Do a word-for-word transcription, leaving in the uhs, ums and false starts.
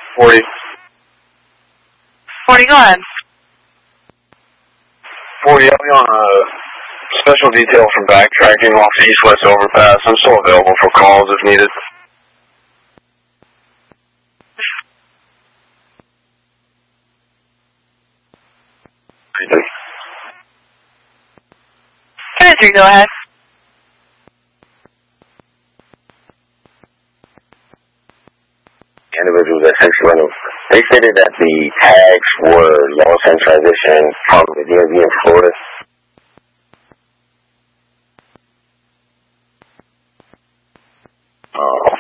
forty. forty, go ahead. forty, I'll be on a special detail for backtracking off the east-west overpass. I'm still available for calls if needed. three, go ahead. Individuals at six eleven, they stated that the tags were lost in transition from the D M V in Florida. Uh,